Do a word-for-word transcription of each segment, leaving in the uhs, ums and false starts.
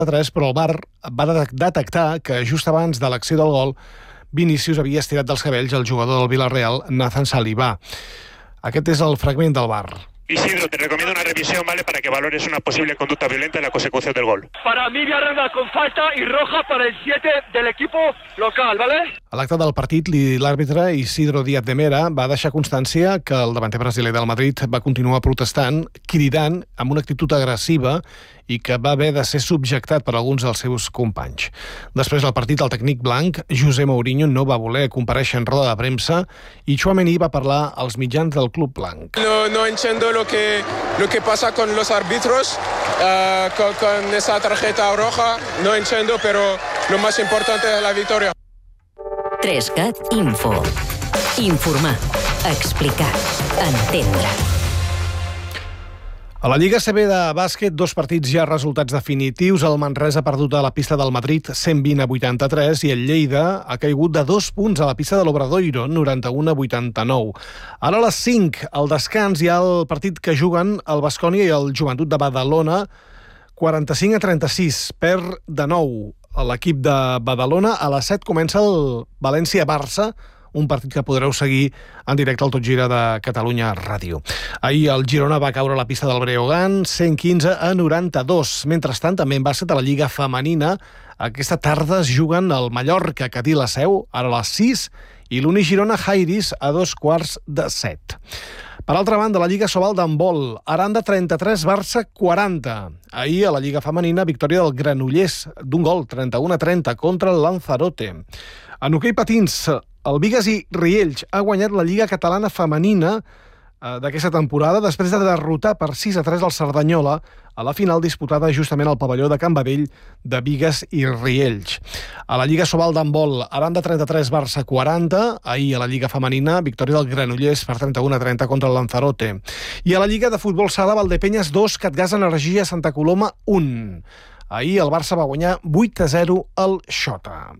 tres, però el V A R va detectar que just abans de l'acció del gol Vinícius havia estirat dels cabells el jugador del Villarreal, Nathan Saliba. Aquest és el fragment del V A R. Isidro, te recomiendo una revisión, ¿vale? Para que valores una posible conducta violenta en la consecución del gol. Para mí, Villarreal con falta y roja para el siete del equipo local, ¿vale? A l'acte del partit, l'àrbitre Isidro Díaz de Mera va deixar constància que el davanter brasiler del Madrid va continuar protestant, cridant amb una actitud agressiva i que va haver de ser subjectat per alguns dels seus companys. Després del partit, el tècnic blanc, José Mourinho, no va voler comparèixer en roda de premsa i Tchouaméni va parlar als mitjans del club blanc. No, no entiendo lo que, lo que pasa con los árbitros, uh, con, con esa tarjeta roja, no entiendo, pero lo más importante es la victoria. tres cat Info. Informar, explicar, entendre. A la Lliga C B de bàsquet, dos partits ja resultats definitius. El Manresa ha perdut a la pista del Madrid cent vint a vuitanta-tres i el Lleida ha caigut de dos punts a la pista de l'Obradoiro, noranta-u a vuitanta-nou. Ara a les cinc, al descans, hi ha el partit que juguen el Baskonia i el Joventut de Badalona, quaranta-cinc a trenta-sis. Perd de nou l'equip de Badalona. A les set comença el València-Barça, un partit que podreu seguir en directe al Tot Gira de Catalunya Ràdio. Ahir el Girona va caure a la pista del Breogán, cent quinze a noranta-dos. Mentrestant, també en bàsquet a la Lliga Femenina, aquesta tarda es juguen el Mallorca, Cadí la Seu, ara a les sis, i l'Uni Girona Jairis a dos quarts de set. Per altra banda, la Lliga Sobal d'handbol, Aranda trenta-tres, Barça quaranta. Ahir, a la Lliga Femenina, victòria del Granollers d'un gol, trenta-u a trenta, contra el Lanzarote. En hoquei patins, el Bigues i Riells ha guanyat la Lliga Catalana Femenina eh, d'aquesta temporada després de derrotar per sis a tres el Cerdanyola a la final disputada justament al pavelló de Can Badell de Bigues i Riells. A la Lliga Sobal d'handbol, Aranda trenta-tres, Barça quaranta. Ahir a la Lliga Femenina, victòria del Granollers per trenta-u a trenta contra el Lanzarote. I a la Lliga de futbol sala, Valdepenyes dos, Catgas Energia Santa Coloma un. Ahir el Barça va guanyar vuit a zero al Xota.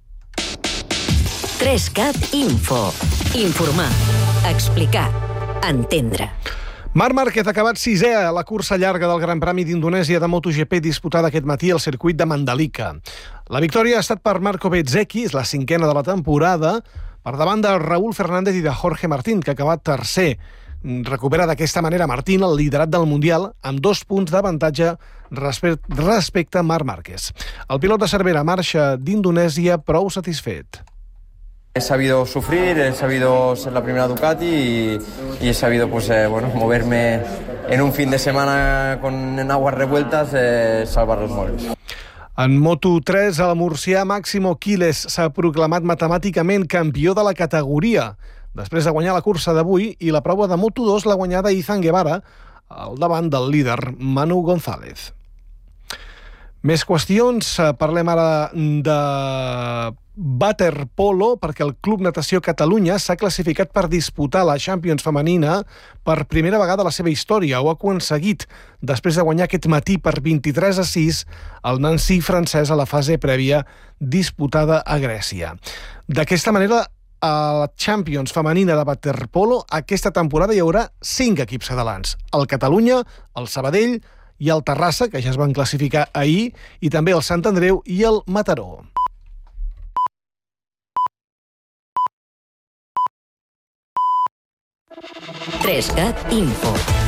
tres cat Info. Informar, explicar, entendre. Marc Márquez ha acabat sisè a la cursa llarga del Gran Premi d'Indonèsia de MotoGP disputada aquest matí al circuit de Mandalika. La victòria ha estat per Marco Bezzecchi, és la cinquena de la temporada, per davant de Raúl Fernández i de Jorge Martín, que ha acabat tercer. Recupera d'aquesta manera Martín el liderat del Mundial amb dos punts d'avantatge respecte a Marc Márquez. El pilot de Cervera marxa d'Indonèsia prou satisfet. He sabido sufrir, he sabido ser la primera Ducati y, y he sabido pues, eh, bueno, moverme en un fin de semana con en aguas revueltas, eh, salvar los moles. En Moto tres, el murcià Máximo Quiles s'ha proclamat matemàticament campió de la categoria, després de guanyar la cursa d'avui i la prova de Moto dos l'ha guanyada Izan Guevara al davant del líder Manu González. Més qüestions, parlem ara de waterpolo, perquè el Club Natació Catalunya s'ha classificat per disputar la Champions femenina per primera vegada a la seva història. Ho ha aconseguit després de guanyar aquest matí per vint-i-tres a sis el Nancy francès a la fase prèvia disputada a Grècia. D'aquesta manera, a la Champions femenina de waterpolo aquesta temporada hi haurà cinc equips catalans. El Catalunya, el Sabadell i el Terrassa, que ja es van classificar ahir, i també el Sant Andreu i el Mataró. tres cat Info.